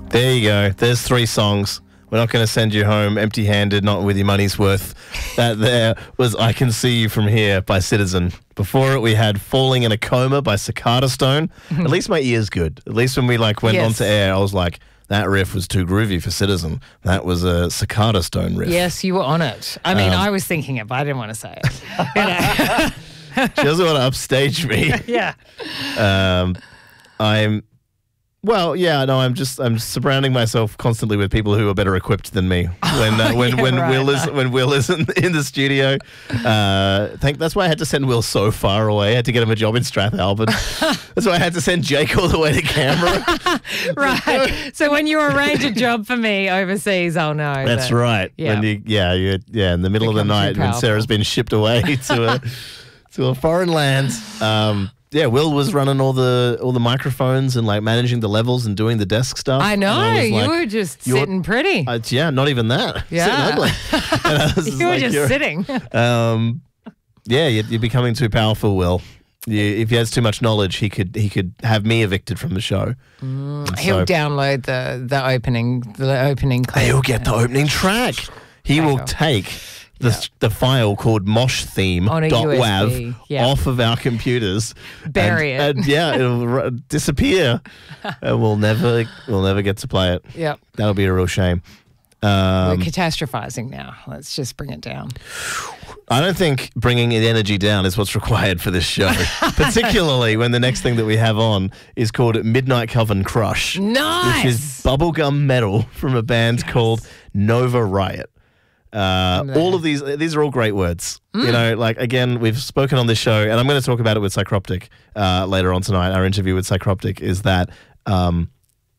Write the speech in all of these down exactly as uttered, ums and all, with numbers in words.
There you go. There's three songs. We're not going to send you home empty-handed, not with your money's worth. That there was I Can See You From Here by Citizen. Before it, we had Falling in a Coma by Cicada Stone. At least my ear's good. At least when we like went Yes. onto air, I was like, that riff was too groovy for Citizen. That was a Cicada Stone riff. Yes, you were on it. I mean, Um, I was thinking it, but I didn't want to say it. You know? She doesn't want to upstage me. Yeah. Um, I'm, well, yeah, no, I'm just, I'm surrounding myself constantly with people who are better equipped than me. When uh, when yeah, when right, Will is no. when Will is in, in the studio, uh, think that's why I had to send Will so far away. I had to get him a job in Strathalbyn. That's why I had to send Jake all the way to Canberra. Right. So when you arrange a job for me overseas, I'll know. That's that- right. Yeah. When you, yeah, you, yeah, in the middle of the Becomes night too when powerful. Sarah's been shipped away to a to a foreign land. Um, yeah, Will was running all the all the microphones and like managing the levels and doing the desk stuff. I know. And was you like, were just you're- sitting pretty. Uh, yeah, not even that. Yeah. Sitting ugly. And I was you were like, just you're- sitting. Um, yeah, you're, you're becoming too powerful, Will. You, if he has too much knowledge, he could he could have me evicted from the show. And He'll so- download the the opening the opening clip. He'll get the opening track. He will Wow. take the, the file called mosh theme On a dot U S B, wav yeah. off of our computers. Bury and, it. And yeah, it'll r- disappear. And we'll never we'll never get to play it. Yep. That'll be a real shame. Um, We're catastrophizing now. Let's just bring it down. I don't think bringing the energy down is what's required for this show, particularly when the next thing that we have on is called Midnight Coven Crush, Nice. which is bubblegum metal from a band called Nova Riot. Uh, Remember all that. of these, these are all great words. You know, like, again, we've spoken on this show, and I'm going to talk about it with Psychroptic uh, later on tonight. Our interview with Psychroptic is that um,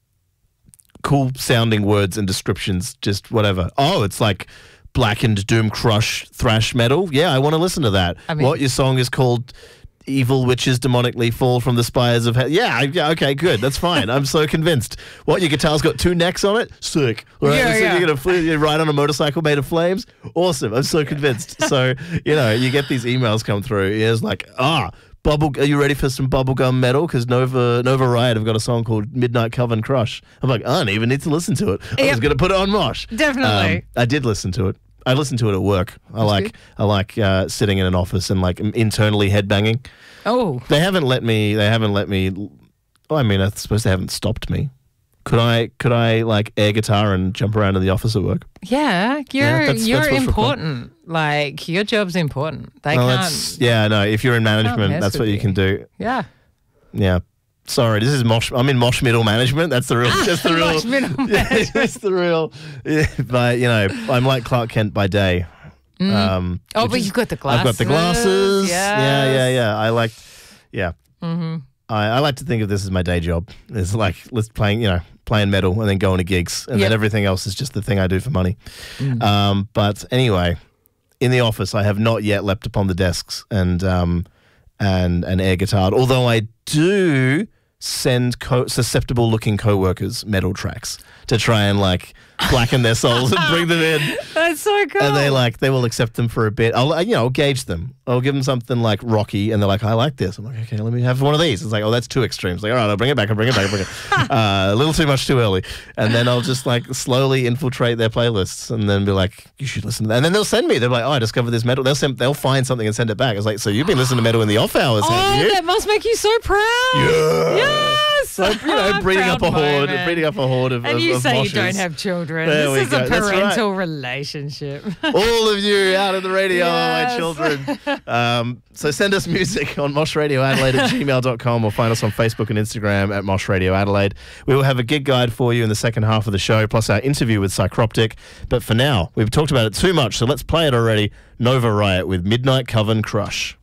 cool sounding words and descriptions, just whatever. Oh, it's like blackened doom crush thrash metal. Yeah, I want to listen to that. I mean- what your song is called? Evil witches demonically fall from the spires of hell. Yeah, I- yeah, okay, good. That's fine. I'm so convinced. What, your guitar's got two necks on it? Sick. Right? Yeah, so yeah. You're going to you ride on a motorcycle made of flames? Awesome. I'm so convinced. So, you know, you get these emails come through. It's like, ah, bubble. Are you ready for some bubblegum metal? Because Nova Nova Riot have got a song called Midnight Coven Crush. I'm like, I don't even need to listen to it. I Yep. was going to put it on Mosh. Definitely. Um, I did listen to it. I listened to it at work. I like good. I like uh, sitting in an office and like internally headbanging. Oh, They haven't let me. They haven't let me. Well, I mean, I suppose they haven't stopped me. Could I? Could I like air guitar and jump around in the office at work? yeah. You're Yeah, that's- you're that's what's important. Like your job's important. They Well, can't. that's yeah. No, if you're in management, mess that's what with you you. can do. Yeah. Yeah. Sorry, this is mosh. I'm in mosh middle management. That's the real. That's the real. Mosh middle yeah, management. that's the real. Yeah, but you know, I'm like Clark Kent by day. Um, Oh, which but is- you've got the glasses. I've got the glasses. Yeah, yeah, Yes. yeah. I like. Yeah. Mm-hmm. I, I like to think of this as my day job. It's like let's playing, you know, playing metal and then going to gigs, and Yep. then everything else is just the thing I do for money. Um, but anyway, in the office, I have not yet leapt upon the desks and um, and and air guitared. Although I do send co- susceptible-looking co-workers metal tracks to try and like blacken their souls and bring them in. That's so cool. And they like they will accept them for a bit. I'll you know I'll gauge them. I'll give them something like rocky, and they're like, I like this. I'm like, okay, let me have one of these. It's like, oh, that's too extreme. It's like, all right, I'll bring it back. I'll bring it back. I'll bring it. uh, a little too much too early, and then I'll just like slowly infiltrate their playlists, and then be like, you should listen to that. And then they'll send me. They're like, oh, I discovered this metal. They'll send. They'll find something and send it back. It's like, so you've been listening to metal in the off hours, oh, haven't you? that must make you so proud. Yeah. Yes. So you know, breeding up a Proud horde, moment. breeding up a horde of. And of, you of say moshes. you don't have children. There we this is go. a That's right. parental relationship. All of you out in the radio are my Yes. children. Um, so send us music on mosh radio adelaide at gmail dot com or find us on Facebook and Instagram at Mosh Radio Adelaide. We will have a gig guide for you in the second half of the show, plus our interview with Psychroptic. But for now, we've talked about it too much, so let's play it already. Nova Riot with Midnight Coven Crush.